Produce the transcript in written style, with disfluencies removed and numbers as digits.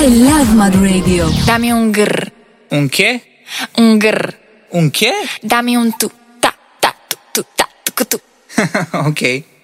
I love Mad Radio. Dami un grr. Un che? Un grr. Un che? Dami un tu. Ta ta tu tu ta tu tu. Ok.